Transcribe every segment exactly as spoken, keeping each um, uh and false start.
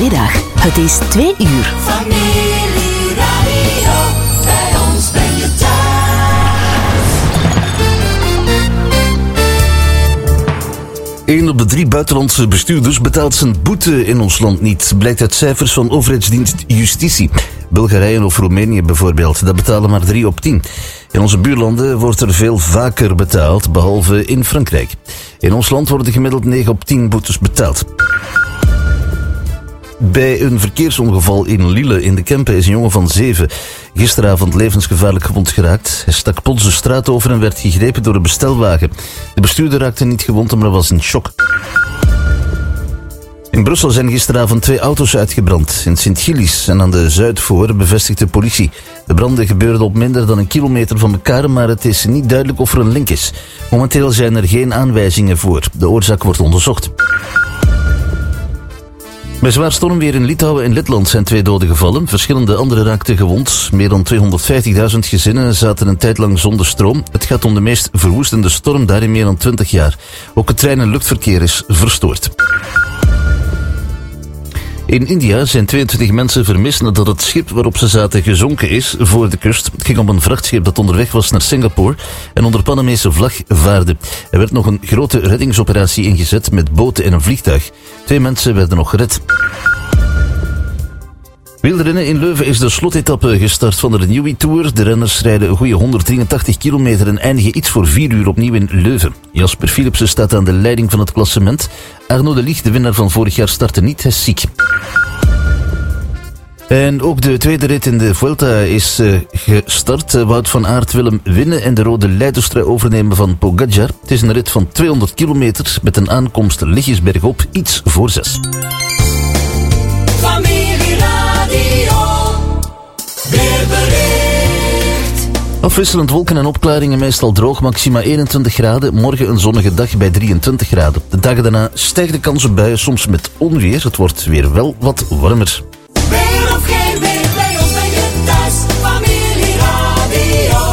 Goedemiddag, het is twee uur. Familieradio, bij ons ben je thuis. Eén op de drie buitenlandse bestuurders betaalt zijn boete in ons land niet, blijkt uit cijfers van overheidsdienst Justitie. Bulgarije of Roemenië bijvoorbeeld, dat betalen maar drie op tien. In onze buurlanden wordt er veel vaker betaald, behalve in Frankrijk. In ons land worden gemiddeld negen op tien boetes betaald. Bij een verkeersongeval in Lille in de Kempen is een jongen van zeven gisteravond levensgevaarlijk gewond geraakt. Hij stak plots de straat over en werd gegrepen door een bestelwagen. De bestuurder raakte niet gewond, maar was in shock. In Brussel zijn gisteravond twee auto's uitgebrand. In Sint-Gillis en aan de Zuidvoor bevestigt de politie. De branden gebeurden op minder dan een kilometer van elkaar, maar het is niet duidelijk of er een link is. Momenteel zijn er geen aanwijzingen voor. De oorzaak wordt onderzocht. Bij zwaar stormweer in Litouwen en Letland zijn twee doden gevallen. Verschillende anderen raakten gewond. Meer dan tweehonderdvijftigduizend gezinnen zaten een tijd lang zonder stroom. Het gaat om de meest verwoestende storm daar in meer dan twintig jaar. Ook het trein- en luchtverkeer is verstoord. In India zijn tweeëntwintig mensen vermist nadat het schip waarop ze zaten gezonken is voor de kust. Het ging om een vrachtschip dat onderweg was naar Singapore en onder Panamese vlag vaarde. Er werd nog een grote reddingsoperatie ingezet met boten en een vliegtuig. Twee mensen werden nog gered. Wielrennen in Leuven is de slotetappe gestart van de Renewy Tour. De renners rijden een goede honderddrieëntachtig kilometer en eindigen iets voor vier uur opnieuw in Leuven. Jasper Philipsen staat aan de leiding van het klassement. Arno de Ligt, de winnaar van vorig jaar, startte niet, hij is ziek. En ook de tweede rit in de Vuelta is uh, gestart. Wout van Aert wil hem winnen en de rode leiderstrui overnemen van Pogačar. Het is een rit van tweehonderd kilometer met een aankomst lichtjesbergop, iets voor zes. Afwisselend wolken en opklaringen, meestal droog, maxima eenentwintig graden. Morgen een zonnige dag bij drieëntwintig graden. De dagen daarna stijgt de kans op buien, soms met onweer. Het wordt weer wel wat warmer. Weer of geen weer, bij ons ben je thuis. Familieradio.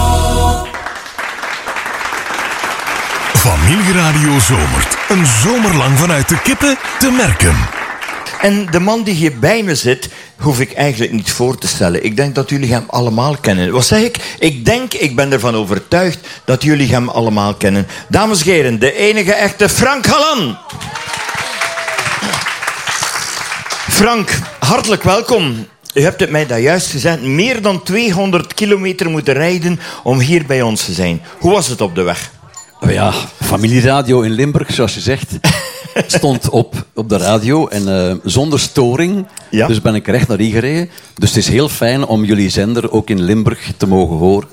Familieradio zomert. Een zomer lang vanuit de kippen te merken. En de man die hier bij me zit, hoef ik eigenlijk niet voor te stellen. Ik denk dat jullie hem allemaal kennen. Wat zeg ik? Ik denk, ik ben ervan overtuigd dat jullie hem allemaal kennen. Dames en heren, de enige echte Frank Hallan. Frank, hartelijk welkom. U hebt het mij daar juist gezegd. Meer dan tweehonderd kilometer moeten rijden om hier bij ons te zijn. Hoe was het op de weg? Oh ja, familieradio in Limburg, zoals je zegt, stond op, op de radio en uh, zonder storing. Ja. Dus ben ik recht naar hier gereden. Dus het is heel fijn om jullie zender ook in Limburg te mogen horen.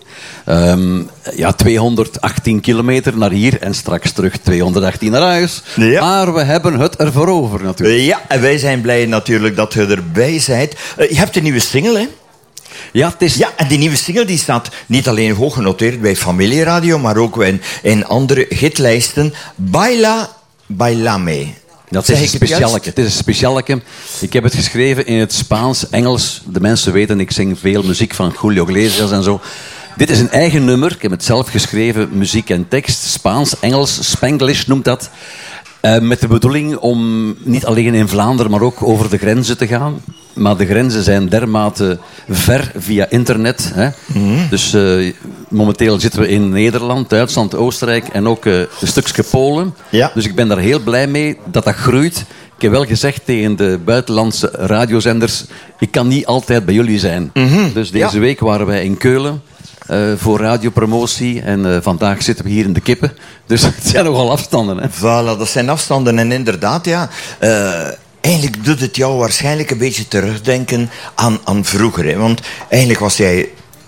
Um, ja, tweehonderdachttien kilometer naar hier en straks terug tweehonderdachttien naar huis. Ja. Maar we hebben het ervoor over natuurlijk. Ja, en wij zijn blij natuurlijk dat je erbij bent. Uh, je hebt een nieuwe single, hè? Ja, het is... ja, en die nieuwe single die staat niet alleen hoog genoteerd bij Familieradio, maar ook in, in andere hitlijsten. Baila, bailame. Dat is een specialeke. Het is een specialeke. Ik heb het geschreven in het Spaans, Engels. De mensen weten, ik zing veel muziek van Julio Iglesias en zo. Dit is een eigen nummer. Ik heb het zelf geschreven, muziek en tekst. Spaans, Engels, Spanglish noemt dat. Uh, met de bedoeling om niet alleen in Vlaanderen, maar ook over de grenzen te gaan. Maar de grenzen zijn dermate ver via internet. Hè? Mm-hmm. Dus uh, momenteel zitten we in Nederland, Duitsland, Oostenrijk en ook uh, een stukje Polen. Ja. Dus ik ben daar heel blij mee dat dat groeit. Ik heb wel gezegd tegen de buitenlandse radiozenders, ik kan niet altijd bij jullie zijn. Mm-hmm. Dus deze ja. week waren wij in Keulen. Uh, voor radiopromotie. En uh, vandaag zitten we hier in de kippen. Dus het zijn nogal afstanden. Hè? Voilà, dat zijn afstanden. En inderdaad, ja... Uh, eigenlijk doet het jou waarschijnlijk een beetje terugdenken aan, aan vroeger. Hè? Want eigenlijk was jij...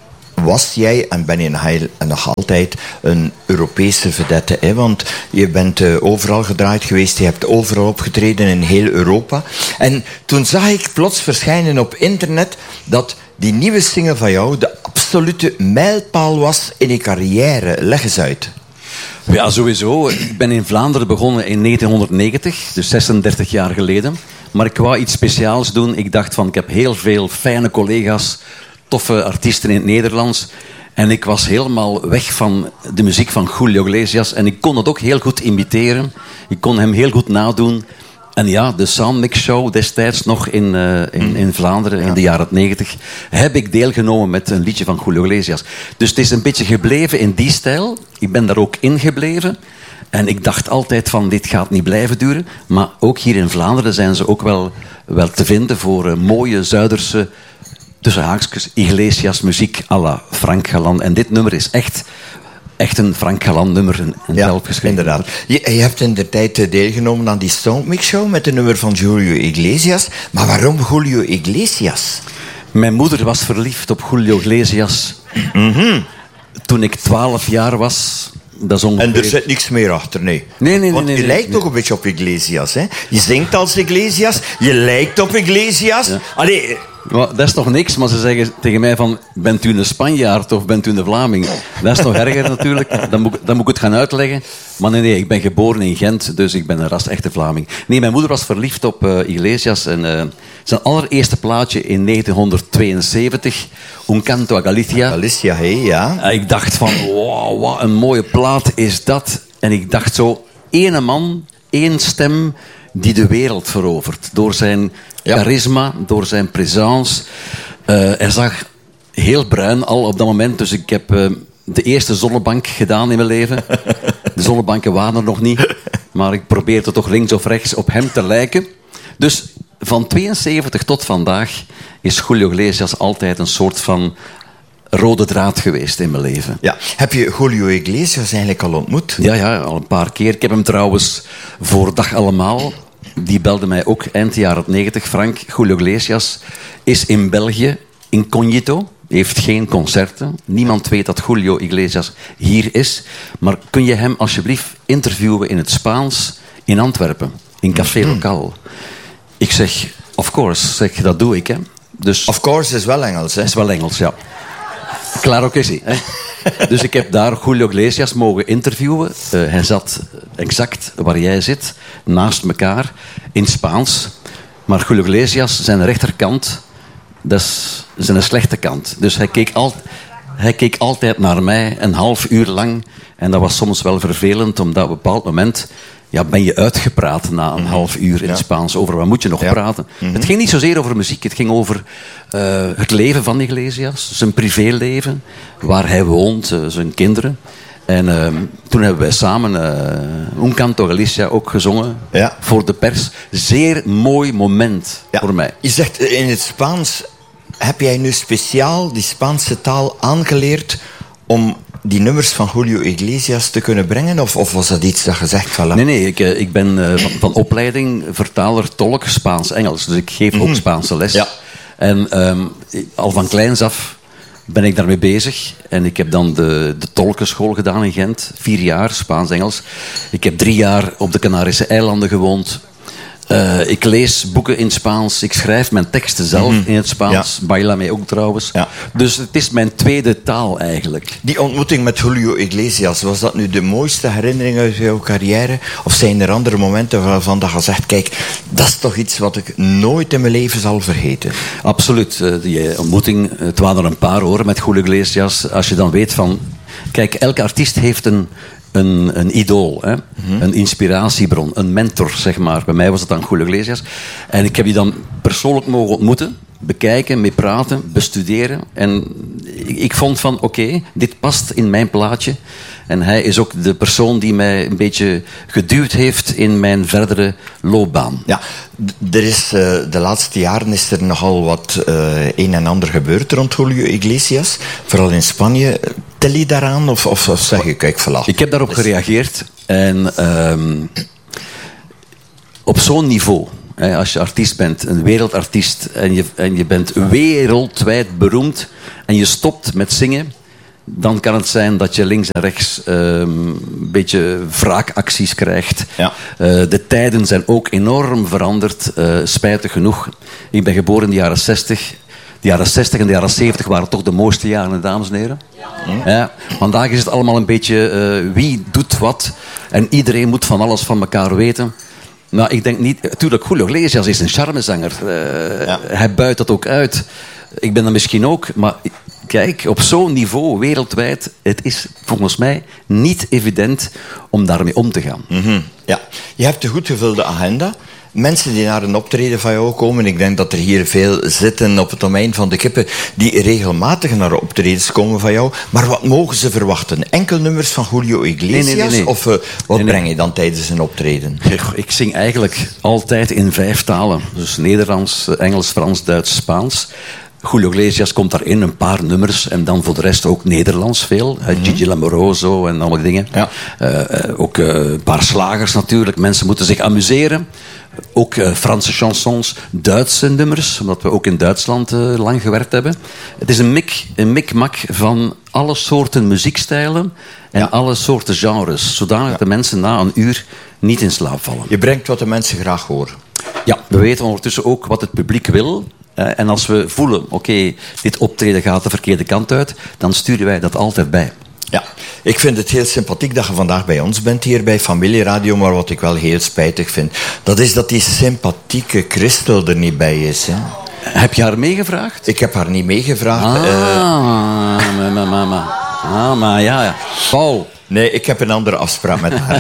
Was jij, en ben je nog altijd, een Europese vedette. Hè? Want je bent uh, overal gedraaid geweest. Je hebt overal opgetreden in heel Europa. En toen zag ik plots verschijnen op internet dat die nieuwe single van jou de absolute mijlpaal was in je carrière. Leg eens uit. Ja, sowieso. Ik ben in Vlaanderen begonnen in negentienhonderdnegentig, dus zesendertig jaar geleden. Maar ik wou iets speciaals doen. Ik dacht van, ik heb heel veel fijne collega's, toffe artiesten in het Nederlands. En ik was helemaal weg van de muziek van Julio Iglesias. En ik kon het ook heel goed imiteren. Ik kon hem heel goed nadoen. En ja, de Soundmix Show destijds nog in, uh, in, in Vlaanderen, ja. in de jaren negentig, heb ik deelgenomen met een liedje van Julio Iglesias. Dus het is een beetje gebleven in die stijl. Ik ben daar ook in gebleven. En ik dacht altijd van, dit gaat niet blijven duren. Maar ook hier in Vlaanderen zijn ze ook wel, wel te vinden voor uh, mooie Zuiderse, tussen haakjes, Iglesias muziek à la Frank Galan. En dit nummer is echt... Echt een Frank Galan nummer, een, een ja, zelf geschreven. Inderdaad. Je, je hebt in de tijd deelgenomen aan die Soundmix Show met een nummer van Julio Iglesias. Maar waarom Julio Iglesias? Mijn moeder was verliefd op Julio Iglesias. Mm-hmm. Toen ik twaalf jaar was. Dat is ongeveer... En er zit niks meer achter, nee. Nee, nee, Want nee, je nee, lijkt nee. toch een beetje op Iglesias, hè? Je zingt als Iglesias, je lijkt op Iglesias. Ja. Allee... Maar dat is toch niks, maar ze zeggen tegen mij van... Bent u een Spanjaard of bent u een Vlaming? Dat is nog erger natuurlijk. Dan moet, dan moet ik het gaan uitleggen. Maar nee, nee, ik ben geboren in Gent, dus ik ben een ras echte Vlaming. Nee, mijn moeder was verliefd op uh, Iglesias. En uh, zijn allereerste plaatje in negentien tweeënzeventig... Un Canto a Galicia. Galicia, hé, ja. En ik dacht van, wow, wat een mooie plaat is dat. En ik dacht zo, ene man, één stem... die de wereld verovert. Door zijn Ja. charisma, door zijn présence. Uh, hij zag heel bruin al op dat moment. Dus ik heb uh, de eerste zonnebank gedaan in mijn leven. De zonnebanken waren er nog niet. Maar ik probeerde toch links of rechts op hem te lijken. Dus van tweeënzeventig tot vandaag is Julio Iglesias altijd een soort van rode draad geweest in mijn leven. Ja. Heb je Julio Iglesias eigenlijk al ontmoet? Ja, ja, al een paar keer. Ik heb hem trouwens voor Dag Allemaal... Die belde mij ook eind jaren negentig. Frank, Julio Iglesias is in België incognito. Heeft geen concerten. Niemand weet dat Julio Iglesias hier is. Maar kun je hem alsjeblieft interviewen in het Spaans in Antwerpen? In Café Lokaal. Ik zeg, of course, zeg, dat doe ik. Hè. Dus, Of course is wel Engels, hè? is wel Engels, ja. Claro que sí. Hè. Dus ik heb daar Julio Iglesias mogen interviewen. Uh, hij zat exact waar jij zit, naast elkaar, in Spaans. Maar Julio Iglesias, zijn rechterkant, dat is zijn slechte kant. Dus hij keek, al, hij keek altijd naar mij, een half uur lang. En dat was soms wel vervelend, omdat op een bepaald moment... Ja, ben je uitgepraat na een half uur in het Ja. Spaans. Over wat moet je nog Ja. praten? Mm-hmm. Het ging niet zozeer over muziek. Het ging over uh, het leven van Iglesias. Zijn privéleven. Waar hij woont. Uh, zijn kinderen. En uh, toen hebben wij samen uh, Un Canto a Galicia ook gezongen. Ja. Voor de pers. Zeer mooi moment Ja. voor mij. Je zegt eh, in het Spaans... Heb jij nu speciaal die Spaanse taal aangeleerd... om die nummers van Julio Iglesias te kunnen brengen? Of, of was dat iets dat je zegt van... Nee, nee. Ik, uh, ik ben uh, van, van opleiding vertaler, tolk, Spaans-Engels. Dus ik geef ook Spaanse les. Ja. En um, al van kleins af ben ik daarmee bezig. En ik heb dan de, de tolkenschool gedaan in Gent. Vier jaar, Spaans-Engels. Ik heb drie jaar op de Canarische eilanden gewoond. Uh, ik lees boeken in Spaans. Ik schrijf mijn teksten zelf Mm-hmm. in het Spaans. Ja. Baila mee ook trouwens. Ja. Dus het is mijn tweede taal eigenlijk. Die ontmoeting met Julio Iglesias, was dat nu de mooiste herinnering uit jouw carrière? Of zijn er andere momenten waarvan dat je zegt... Kijk, dat is toch iets wat ik nooit in mijn leven zal vergeten? Absoluut. Uh, die ontmoeting, uh, het waren er een paar hoor met Julio Iglesias. Als je dan weet van... Kijk, elke artiest heeft een... Een, een idool, hè? Mm-hmm. Een inspiratiebron, een mentor, zeg maar. Bij mij was het dan Julio Iglesias. En ik heb die dan persoonlijk mogen ontmoeten, bekijken, mee praten, bestuderen. En ik, ik vond van, oké, okay, dit past in mijn plaatje. En hij is ook de persoon die mij een beetje geduwd heeft in mijn verdere loopbaan. Ja, d- er is, uh, de laatste jaren is er nogal wat uh, een en ander gebeurd rond Julio Iglesias. Vooral in Spanje. Tel je daaraan of, of, of zeg je, kijk, voilà. Ik heb daarop gereageerd. En um, op zo'n niveau... Hè, als je artiest bent, een wereldartiest... En je, en je bent wereldwijd beroemd... en je stopt met zingen... dan kan het zijn dat je links en rechts um, een beetje wraakacties krijgt. Ja. Uh, de tijden zijn ook enorm veranderd, uh, spijtig genoeg. Ik ben geboren in de jaren zestig. De jaren zestig en de jaren zeventig waren toch de mooiste jaren, dames en heren. Ja. Ja, vandaag is het allemaal een beetje uh, wie doet wat. En iedereen moet van alles van elkaar weten. Nou, ik denk niet... Natuurlijk, Julio Iglesias is een charmezanger. Uh, ja. Hij buit dat ook uit. Ik ben dat misschien ook, maar... Kijk, op zo'n niveau, wereldwijd, het is volgens mij niet evident om daarmee om te gaan. Mm-hmm. Ja, je hebt een goed gevulde agenda. mensen die naar een optreden van jou komen, ik denk dat er hier veel zitten op het domein van de kippen, die regelmatig naar optredens komen van jou. Maar wat mogen ze verwachten? Enkel nummers van Julio Iglesias? Nee, nee, nee, nee. Of uh, wat nee, nee. breng je dan tijdens een optreden? Ik zing eigenlijk altijd in vijf talen. Dus Nederlands, Engels, Frans, Duits, Spaans. Julio Iglesias komt daarin, een paar nummers. En dan voor de rest ook Nederlands veel. Mm-hmm. Gigi Lamoroso en allemaal dingen. Ja. Uh, uh, ook uh, een paar slagers natuurlijk. Mensen moeten zich amuseren. Ook uh, Franse chansons, Duitse nummers. Omdat we ook in Duitsland uh, lang gewerkt hebben. Het is een mik, een mikmak van alle soorten muziekstijlen. En ja. alle soorten genres. Zodanig ja. dat de mensen na een uur niet in slaap vallen. Je brengt wat de mensen graag horen. Ja, we weten ondertussen ook wat het publiek wil. Uh, en als we voelen, oké, okay, dit optreden gaat de verkeerde kant uit, dan sturen wij dat altijd bij. Ja, ik vind het heel sympathiek dat je vandaag bij ons bent hier bij Familieradio, maar wat ik wel heel spijtig vind, dat is dat die sympathieke Christel er niet bij is. Hè? Heb je haar meegevraagd? Ik heb haar niet meegevraagd. Ah, uh, maar, maar, maar, maar. Ah, maar ja, ja. Paul. Nee, ik heb een andere afspraak met haar.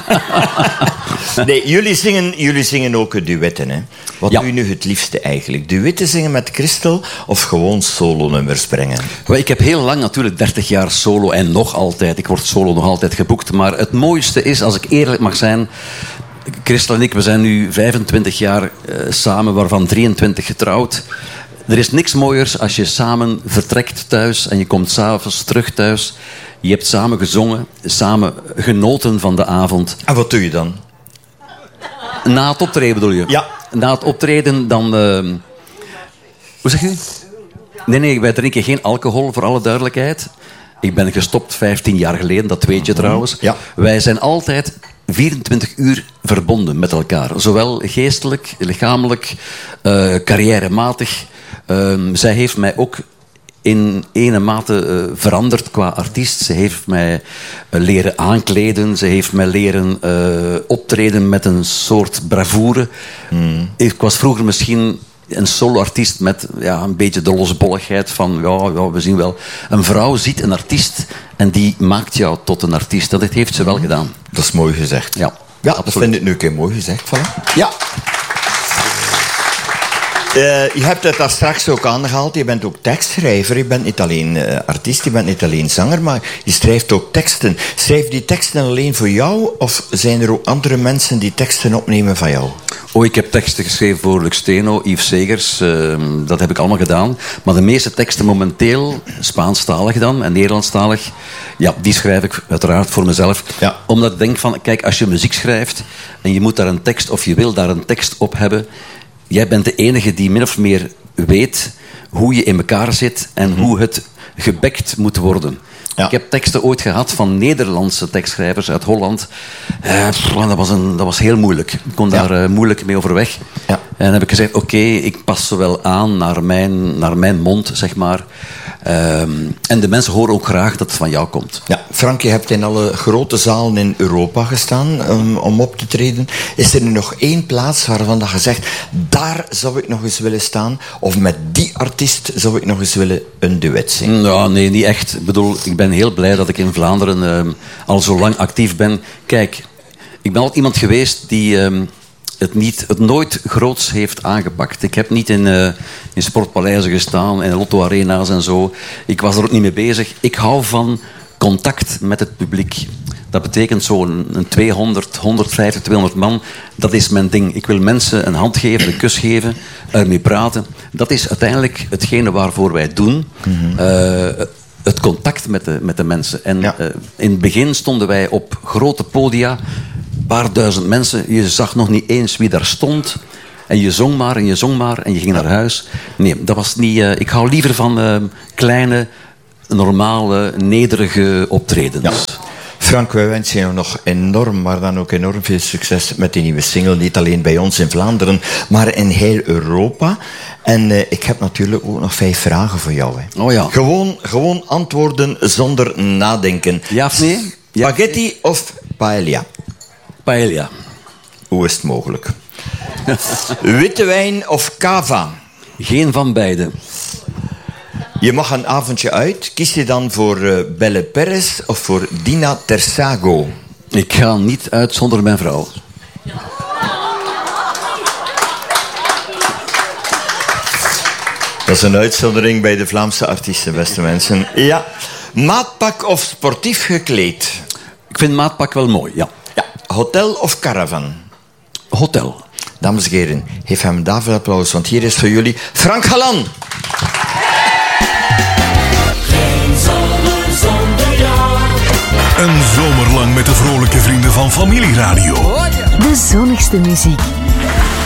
Nee, jullie zingen, jullie zingen ook duetten, hè? Wat ja. doe je nu het liefste eigenlijk? Duetten zingen met Christel of gewoon solo-nummers brengen? Wel, ik heb heel lang natuurlijk dertig jaar solo en nog altijd. Ik word solo nog altijd geboekt. Maar het mooiste is, als ik eerlijk mag zijn, Christel en ik, we zijn nu vijfentwintig jaar uh, samen, waarvan drieëntwintig getrouwd. Er is niks mooiers als je samen vertrekt thuis en je komt 's avonds terug thuis. Je hebt samen gezongen, samen genoten van de avond. En wat doe je dan? Na het optreden bedoel je? Ja. Na het optreden dan... Uh... Hoe zeg je? Nee, nee, wij drinken geen alcohol, voor alle duidelijkheid. Ik ben gestopt vijftien jaar geleden, dat weet je trouwens. Ja. Wij zijn altijd vierentwintig uur verbonden met elkaar. Zowel geestelijk, lichamelijk, uh, carrièrematig. Uh, zij heeft mij ook in ene mate uh, veranderd qua artiest. Ze heeft mij uh, leren aankleden. Ze heeft mij leren uh, optreden met een soort bravoure. Mm. Ik was vroeger misschien een solo-artiest met ja, een beetje de losbolligheid van... Ja, ja, we zien wel. Een vrouw ziet een artiest en die maakt jou tot een artiest. Dat heeft ze wel gedaan. Dat is mooi gezegd. Ja, ja dat vind ik nu een keer mooi gezegd. Voilà. Ja. Uh, je hebt het daar straks ook aangehaald. Je bent ook tekstschrijver. Je bent niet alleen uh, artiest, je bent niet alleen zanger, maar je schrijft ook teksten. Schrijf die teksten alleen voor jou, of zijn er ook andere mensen die teksten opnemen van jou? Oh, ik heb teksten geschreven voor Lux Steno, Yves Segers. Uh, dat heb ik allemaal gedaan. Maar de meeste teksten momenteel, Spaanstalig dan en Nederlandstalig, ja, die schrijf ik uiteraard voor mezelf. Ja. Omdat ik denk van, kijk, als je muziek schrijft en je moet daar een tekst, of je wil daar een tekst op hebben, jij bent de enige die min of meer weet hoe je in elkaar zit en mm-hmm. hoe het gebekt moet worden. Ja. Ik heb teksten ooit gehad van Nederlandse tekstschrijvers uit Holland. Uh, dat, was een, dat was heel moeilijk. Ik kon daar ja. uh, moeilijk mee overweg. Ja. En dan heb ik gezegd, oké, okay, ik pas ze wel aan naar mijn, naar mijn mond, zeg maar. Um, en de mensen horen ook graag dat het van jou komt. Ja, Frank, je hebt in alle grote zalen in Europa gestaan um, om op te treden. Is er nu nog één plaats waarvan dat je zegt, daar zou ik nog eens willen staan? Of met die artiest zou ik nog eens willen een duet zingen? Nou, nee, niet echt. Ik bedoel, ik ben heel blij dat ik in Vlaanderen um, al zo lang actief ben. Kijk, ik ben altijd iemand geweest die... Um, het, niet, het nooit groots heeft aangepakt. Ik heb niet in, uh, in sportpaleizen gestaan, in lotto-arena's en zo. Ik was er ook niet mee bezig. Ik hou van contact met het publiek. Dat betekent zo'n tweehonderd, honderdvijftig, tweehonderd man. Dat is mijn ding. Ik wil mensen een hand geven, een kus geven, ermee praten. Dat is uiteindelijk hetgene waarvoor wij het doen. Mm-hmm. Uh, het contact met de, met de mensen. En ja. uh, in het begin stonden wij op grote podia, een paar duizend mensen. Je zag nog niet eens wie daar stond. En je zong maar en je zong maar en je ging naar huis. Nee, dat was niet... Uh, ik hou liever van uh, kleine, normale, nederige optredens. Ja. Frank, wij wensen jou nog enorm, maar dan ook enorm veel succes met die nieuwe single. Niet alleen bij ons in Vlaanderen, maar in heel Europa. En uh, ik heb natuurlijk ook nog vijf vragen voor jou. Hè. Oh ja. Gewoon, gewoon antwoorden zonder nadenken. Ja of nee? Ja. Spaghetti of paella? Paella. Hoe is het mogelijk? Witte wijn of cava? Geen van beide. Je mag een avondje uit. Kies je dan voor uh, Belle Perez of voor Dina Tersago? Ik ga niet uit zonder mijn vrouw. Dat is een uitzondering bij de Vlaamse artiesten, beste mensen. Ja. Maatpak of sportief gekleed? Ik vind maatpak wel mooi, ja. Ja. Hotel of caravan? Hotel. Dames en heren, geef hem daarvoor applaus, want hier is voor jullie Frank Galan. Geen zomer zonder jou. Een zomer lang met de vrolijke vrienden van Familieradio. De zonnigste muziek